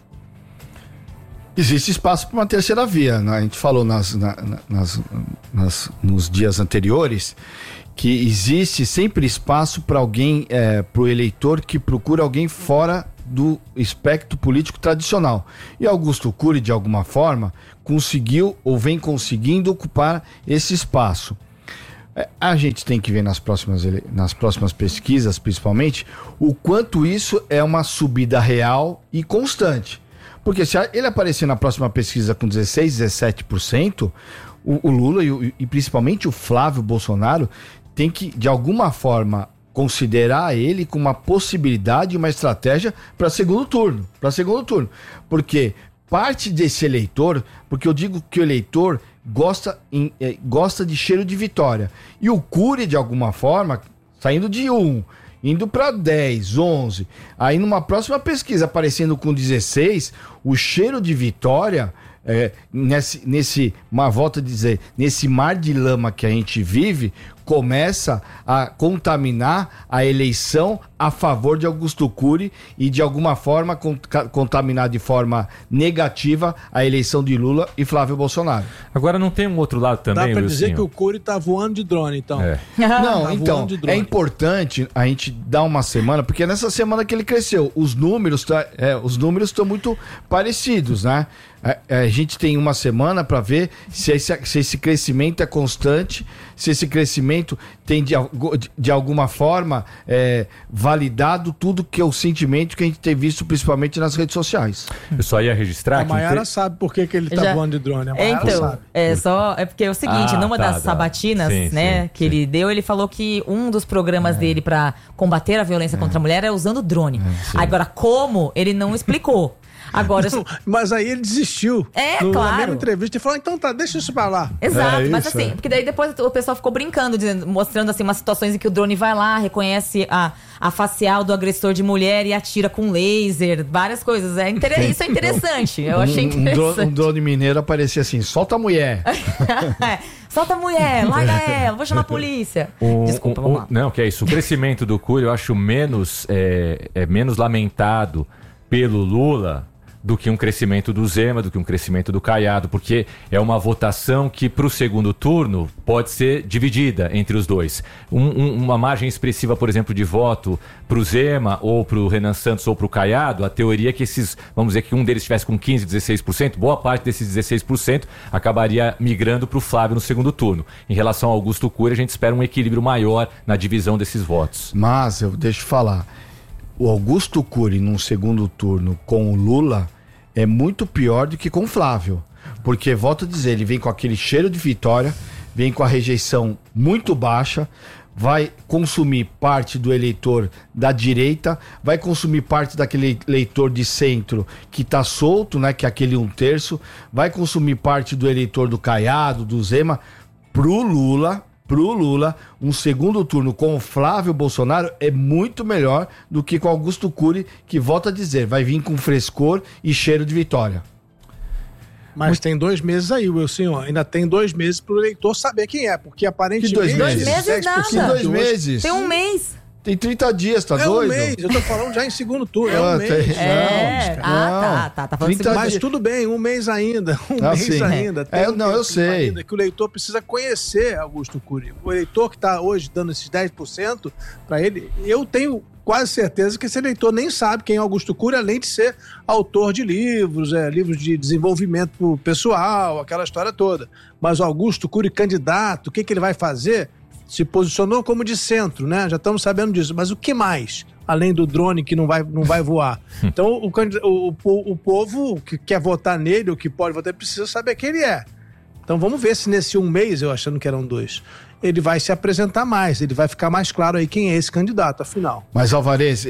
Speaker 3: Existe espaço para uma terceira via, né? A gente falou nas, na, nas, nas, nos dias anteriores que existe sempre espaço para alguém, é, para o eleitor que procura alguém fora do espectro político tradicional. E Augusto Cury, de alguma forma, conseguiu ou vem conseguindo ocupar esse espaço. É, a gente tem que ver nas próximas, nas próximas pesquisas, principalmente, o quanto isso é uma subida real e constante. Porque se ele aparecer na próxima pesquisa com dezesseis, dezessete por cento, o, o Lula e, e principalmente o Flávio Bolsonaro tem que, de alguma forma, considerar ele como uma possibilidade, uma estratégia para segundo turno. Para segundo turno. Porque parte desse eleitor, porque eu digo que o eleitor gosta, em, eh, gosta de cheiro de vitória. E o Cury, de alguma forma, saindo de um, indo para dez, onze, aí numa próxima pesquisa aparecendo com dezesseis, o cheiro de vitória, é, nesse, nesse, uma volta a dizer, nesse mar de lama que a gente vive, começa a contaminar a eleição a favor de Augusto Cury e de alguma forma contaminar de forma negativa a eleição de Lula e Flávio Bolsonaro.
Speaker 4: Agora não tem um outro lado também,
Speaker 16: Dá pra
Speaker 4: Wilson?
Speaker 16: dizer que o Cury tá voando de drone, então.
Speaker 4: É.
Speaker 3: Não,
Speaker 16: tá
Speaker 3: então, é importante a gente dar uma semana, porque é nessa semana que ele cresceu, os números tá, é, os números estão muito parecidos, né? A, a gente tem uma semana para ver se esse, se esse crescimento é constante, se esse crescimento tem de, de alguma forma é, validado tudo que é o sentimento que a gente tem visto principalmente nas redes sociais.
Speaker 4: Eu só ia registrar
Speaker 16: a
Speaker 4: que...
Speaker 16: Mayara
Speaker 4: inte...
Speaker 16: sabe por que, que ele tá
Speaker 2: Já...
Speaker 16: voando de drone. A Mayara
Speaker 2: então,
Speaker 16: sabe.
Speaker 2: É, só, é porque é o seguinte,
Speaker 4: Ah,
Speaker 2: numa
Speaker 4: tá,
Speaker 2: das
Speaker 4: tá.
Speaker 2: sabatinas,
Speaker 4: Sim,
Speaker 2: né,
Speaker 4: sim,
Speaker 2: que
Speaker 4: sim.
Speaker 2: ele deu, ele falou que um dos programas
Speaker 4: É.
Speaker 2: dele pra combater a violência contra a mulher é usando drone.
Speaker 4: sim.
Speaker 2: Agora, como? Ele não explicou. Agora,
Speaker 16: Não, mas aí ele desistiu.
Speaker 2: É,
Speaker 16: no,
Speaker 2: claro.
Speaker 16: Na mesma entrevista, ele falou, então tá, deixa isso pra lá.
Speaker 2: Exato,
Speaker 3: É
Speaker 2: mas
Speaker 3: isso,
Speaker 2: assim,
Speaker 3: é.
Speaker 2: porque daí depois o pessoal ficou brincando, dizendo, mostrando assim umas situações em que o drone vai lá, reconhece a, a facial do agressor de mulher e atira com laser, várias coisas. É inter... Isso é interessante, eu achei
Speaker 3: Um, um,
Speaker 2: interessante.
Speaker 3: drone, um drone mineiro aparecia assim, solta a mulher.
Speaker 2: É, solta a mulher, larga ela, vou chamar a polícia.
Speaker 4: O-
Speaker 2: Desculpa,
Speaker 4: o-
Speaker 2: vamos
Speaker 4: o-
Speaker 2: lá.
Speaker 4: Não, que é isso. O crescimento do Cury eu acho menos, é, é menos lamentado pelo Lula do que um crescimento do Zema, do que um crescimento do Caiado, porque é uma votação que para o segundo turno pode ser dividida entre os dois. Um- um- uma margem expressiva, por exemplo, de voto para o Zema ou para o Renan Santos ou para o Caiado, a teoria é que esses, vamos dizer que um deles estivesse com quinze, dezesseis por cento, boa parte desses dezesseis por cento acabaria migrando para o Flávio no segundo turno. Em relação ao Augusto Cury, a gente espera um equilíbrio maior na divisão desses votos.
Speaker 3: Mas, eu deixo eu falar, o Augusto Cury num segundo turno com o Lula é muito pior do que com o Flávio. Porque, volto a dizer, ele vem com aquele cheiro de vitória, vem com a rejeição muito baixa, vai consumir parte do eleitor da direita, vai consumir parte daquele eleitor de centro que tá solto, né, que é aquele um terço, vai consumir parte do eleitor do Caiado, do Zema, pro Lula... Pro Lula, um segundo turno com o Flávio Bolsonaro é muito melhor do que com Augusto Cury, que, volta a dizer, vai vir com frescor e cheiro de vitória.
Speaker 16: Mas tem dois meses aí, Wilson, ainda tem dois meses pro eleitor saber quem é, porque aparentemente...
Speaker 3: Que dois
Speaker 2: Dois
Speaker 3: meses?
Speaker 2: meses nada.
Speaker 3: Que dois meses?
Speaker 2: Tem um mês.
Speaker 3: Tem trinta dias, tá
Speaker 16: é
Speaker 3: doido?
Speaker 16: um mês, eu tô falando já em segundo turno, é
Speaker 3: Ah,
Speaker 16: um
Speaker 3: tem-
Speaker 16: mês.
Speaker 2: É.
Speaker 3: Não,
Speaker 2: Ah,
Speaker 3: não.
Speaker 2: tá, tá. Tá falando
Speaker 3: trinta
Speaker 2: segundo-
Speaker 16: Mas
Speaker 3: dias.
Speaker 16: tudo bem, um mês ainda, um
Speaker 3: Ah,
Speaker 16: mês
Speaker 3: sim.
Speaker 16: ainda.
Speaker 3: É,
Speaker 16: um
Speaker 3: não, eu
Speaker 16: tempo
Speaker 3: sei.
Speaker 16: Ainda que o eleitor precisa conhecer Augusto Cury. O eleitor que está hoje dando esses dez por cento para ele, eu tenho quase certeza que esse eleitor nem sabe quem é Augusto Cury, além de ser autor de livros, é, livros de desenvolvimento pessoal, aquela história toda. Mas o Augusto Cury, candidato, o que, que ele vai fazer? Se posicionou como de centro, né? Já estamos sabendo disso. Mas o que mais? Além do drone que não vai, não vai voar. Então, o, o, o, o povo que quer votar nele, ou que pode votar, precisa saber quem ele é. Então, vamos ver se nesse um mês, eu achando que eram dois, ele vai se apresentar mais, ele vai ficar mais claro aí quem é esse candidato, afinal.
Speaker 3: Mas, Alvarez,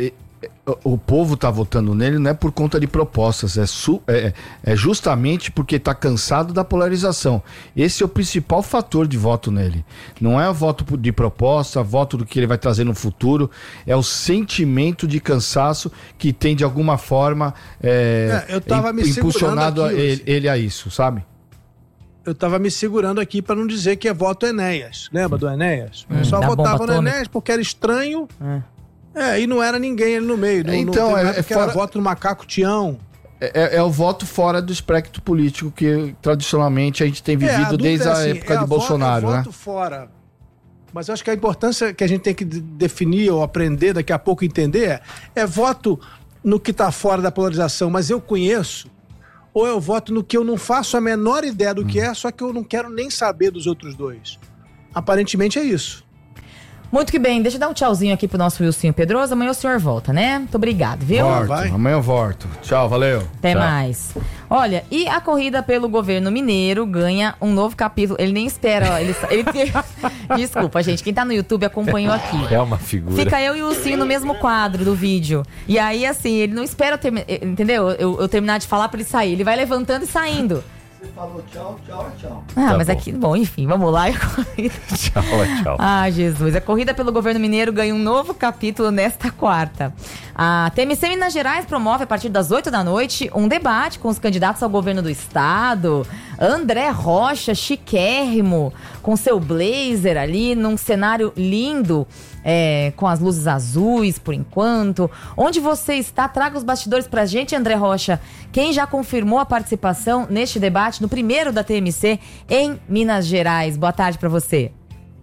Speaker 3: o povo está votando nele não é por conta de propostas, é, su, é, é justamente porque está cansado da polarização. Esse é o principal fator de voto nele. Não é o voto de proposta, voto do que ele vai trazer no futuro, é o sentimento de cansaço que tem de alguma forma é,
Speaker 16: é, eu tava me
Speaker 3: impulsionado
Speaker 16: aqui,
Speaker 3: ele, ele a isso, sabe?
Speaker 16: Eu tava me segurando aqui para não dizer que é voto Enéas. Lembra do Enéas? O
Speaker 2: Hum,
Speaker 16: pessoal
Speaker 2: da
Speaker 16: votava
Speaker 2: bomba
Speaker 16: no
Speaker 2: atômica.
Speaker 16: Enéas porque era estranho.
Speaker 2: É.
Speaker 16: É, e não era ninguém ali no meio. Não,
Speaker 3: Então,
Speaker 16: não
Speaker 3: é-
Speaker 16: nada
Speaker 3: é
Speaker 16: que era
Speaker 3: fora-
Speaker 16: voto no macaco Tião.
Speaker 3: É, é o voto fora do espectro político que tradicionalmente a gente tem
Speaker 16: É, a
Speaker 3: vivido
Speaker 16: dúvida
Speaker 3: desde
Speaker 16: é
Speaker 3: a
Speaker 16: assim,
Speaker 3: época
Speaker 16: é
Speaker 3: de
Speaker 16: a
Speaker 3: Bolsonaro,
Speaker 16: voto, é
Speaker 3: né?
Speaker 16: voto fora. Mas eu acho que a importância que a gente tem que de- definir ou aprender daqui a pouco entender é, é voto no que está fora da polarização, mas eu conheço, ou eu voto no que eu não faço a menor ideia do que é, só que eu não quero nem saber dos outros dois. Aparentemente é isso.
Speaker 2: Muito que bem, deixa eu dar um tchauzinho aqui pro nosso Wilson Pedroso. Amanhã o senhor volta, né? Muito obrigado, viu?
Speaker 3: Volto, amanhã eu volto. Tchau, valeu.
Speaker 2: Até
Speaker 3: Tchau.
Speaker 2: mais. Olha, e a corrida pelo governo mineiro ganha um novo capítulo. Ele nem espera, ó. Ele, ele... Desculpa, gente. Quem tá no YouTube acompanhou aqui.
Speaker 4: É uma figura.
Speaker 2: Fica eu e o Ursinho no mesmo quadro do vídeo. E aí, assim, ele não espera eu terminar. Entendeu? Eu, eu terminar de falar pra ele sair. Ele vai levantando e saindo.
Speaker 3: Você falou tchau, tchau, tchau.
Speaker 2: Ah,
Speaker 4: Tá
Speaker 2: mas
Speaker 4: bom.
Speaker 2: aqui, bom, enfim, vamos lá.
Speaker 4: Tchau, tchau.
Speaker 2: Ah, Jesus. A corrida pelo governo mineiro ganha um novo capítulo nesta quarta. A T M C Minas Gerais promove, a partir das oito da noite, um debate com os candidatos ao governo do estado. André Rocha, chiquérrimo, com seu blazer ali, num cenário lindo, é, com as luzes azuis, por enquanto. Onde você está? Traga os bastidores pra gente, André Rocha. Quem já confirmou a participação neste debate, no primeiro da T M C, em Minas Gerais? Boa tarde pra você.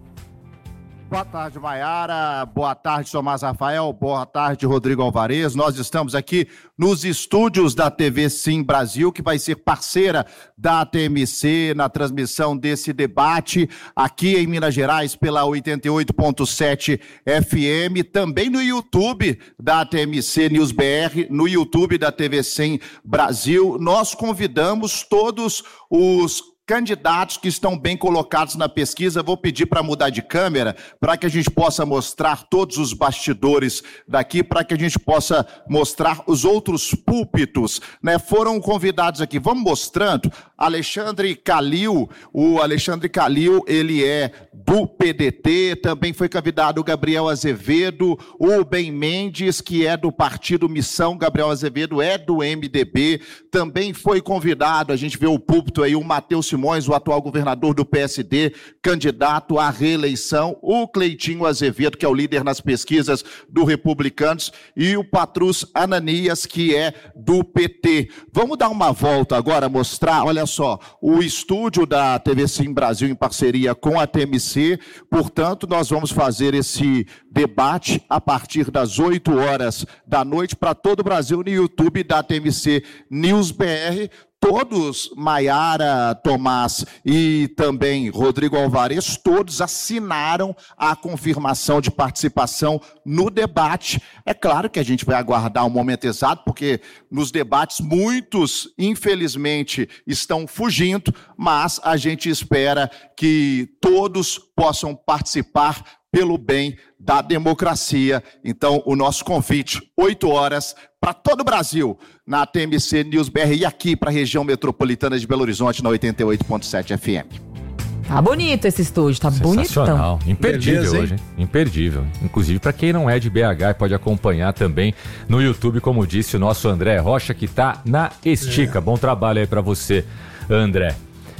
Speaker 21: Boa tarde, Maiara. Boa tarde, Tomás Rafael. Boa tarde, Rodrigo Alvarez. Nós estamos aqui nos estúdios da T V Sim Brasil, que vai ser parceira da T M C na transmissão desse debate aqui em Minas Gerais pela oitenta e oito ponto sete F M, também no YouTube da T M C News B R, no YouTube da T V Sim Brasil. Nós convidamos todos os candidatos que estão bem colocados na pesquisa. Vou pedir para mudar de câmera para que a gente possa mostrar todos os bastidores daqui, para que a gente possa mostrar os outros púlpitos, né? Foram convidados aqui. Vamos mostrando. Alexandre Calil, o Alexandre Calil, ele é do P D T, também foi convidado o Gabriel Azevedo, o Ben Mendes, que é do Partido Missão, Gabriel Azevedo é do M D B, também foi convidado, a gente vê o púlpito aí, o Matheus Simões, o atual governador do P S D, candidato à reeleição, o Cleitinho Azevedo, que é o líder nas pesquisas do Republicanos, e o Patrus Ananias, que é do P T. Vamos dar uma volta agora, mostrar, olha só, o estúdio da T V Sim Brasil em parceria com a T M C, portanto, nós vamos fazer esse debate a partir das oito horas da noite para todo o Brasil no YouTube da T M C News B R. Todos, Maiara, Tomás e também Rodrigo Alvarez, todos assinaram a confirmação de participação no debate. É claro que a gente vai aguardar o momento exato, porque nos debates muitos, infelizmente, estão fugindo, mas a gente espera que todos possam participar pelo bem da democracia. Então, o nosso convite, oito horas, para todo o Brasil, na T M C News B R e aqui para a região metropolitana de Belo Horizonte, na oitenta e oito ponto sete F M.
Speaker 2: Tá bonito esse estúdio, tá
Speaker 4: Sensacional.
Speaker 2: bonitão.
Speaker 4: Imperdível
Speaker 2: Beleza, hein?
Speaker 4: hoje, hein? Imperdível. Inclusive para quem não é de B H e pode acompanhar também no YouTube, como disse o nosso André Rocha, que tá na estica. É. Bom trabalho aí para você, André.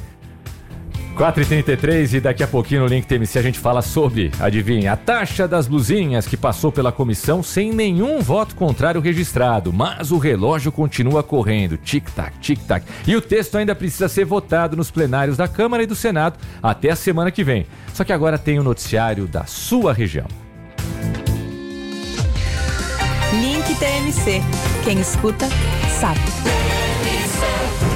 Speaker 4: quatro e trinta e três e daqui a pouquinho no Link T M C a gente fala sobre, adivinha, a taxa das blusinhas que passou pela comissão sem nenhum voto contrário registrado, mas o relógio continua correndo, tic-tac, tic-tac. E o texto ainda precisa ser votado nos plenários da Câmara e do Senado até a semana que vem. Só que agora tem o noticiário da sua região.
Speaker 14: Link T M C. Quem escuta, sabe.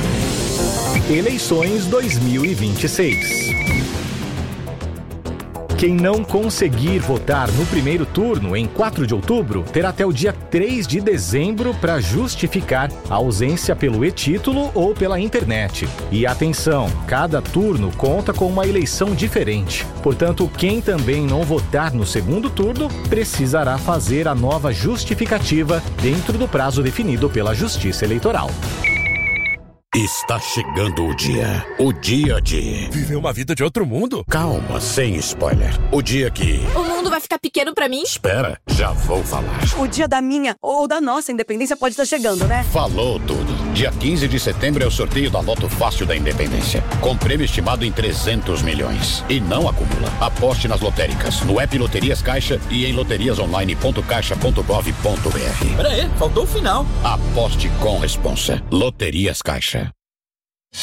Speaker 22: Eleições dois mil e vinte e seis.
Speaker 1: Quem não conseguir votar no primeiro turno, em quatro de outubro, terá até o dia três de dezembro para justificar a ausência pelo e-título ou pela internet. E atenção, cada turno conta com uma eleição diferente. Portanto, quem também não votar no segundo turno precisará fazer a nova justificativa dentro do prazo definido pela Justiça Eleitoral.
Speaker 10: Está chegando o dia. O dia de...
Speaker 11: Viver uma vida de outro mundo?
Speaker 10: Calma, sem spoiler. O dia que...
Speaker 12: O mundo vai ficar pequeno pra mim?
Speaker 10: Espera, já vou falar.
Speaker 13: O dia da minha ou da nossa independência pode estar chegando, né?
Speaker 10: Falou tudo. Dia quinze de setembro é o sorteio da Loto Fácil da Independência. Com prêmio estimado em trezentos milhões. E não acumula. Aposte nas lotéricas, no app Loterias Caixa e em loterias online ponto caixa ponto gov ponto br.
Speaker 11: Pera aí, faltou o final.
Speaker 10: Aposte com responsa. Loterias Caixa.